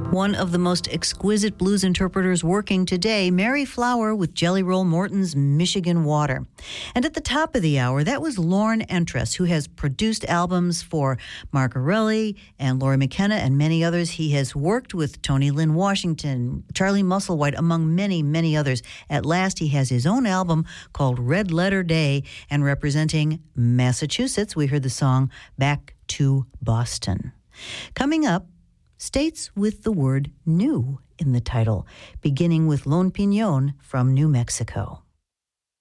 One of the most exquisite blues interpreters working today, Mary Flower with Jelly Roll Morton's Michigan Water. And at the top of the hour, that was Lorne Entress, who has produced albums for Mark Arelli and Laurie McKenna and many others. He has worked with Tony Lynn Washington, Charlie Musselwhite, among many, many others. At last, he has his own album called Red Letter Day, and representing Massachusetts, we heard the song Back to Boston. Coming up, states with the word new in the title, beginning with Lone Pinon from New Mexico.